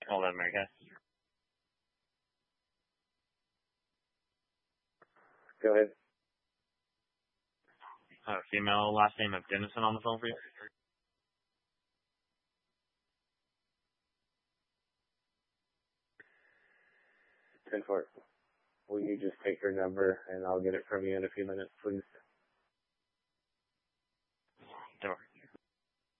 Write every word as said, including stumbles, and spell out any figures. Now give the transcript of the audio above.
Hold on, America. Go ahead. Uh, female last name of Dennison on the phone for you? ten four. Will you just take her number and I'll get it from you in a few minutes, please? Don't worry.